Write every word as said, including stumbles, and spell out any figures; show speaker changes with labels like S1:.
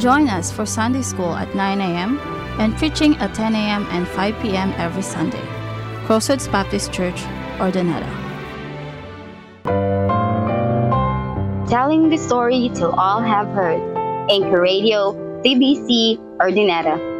S1: Join us for Sunday School at nine a.m. and preaching at ten a.m. and five p.m. every Sunday. Crossroads Baptist Church, Ordinata.
S2: Telling the story till all have heard. Anchor Radio, C B C, Ordinata.